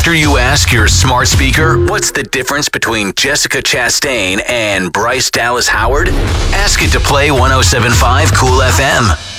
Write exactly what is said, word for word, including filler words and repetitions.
After you ask your smart speaker, what's the difference between Jessica Chastain and Bryce Dallas Howard? Ask it to play one oh seven point five Cool F M.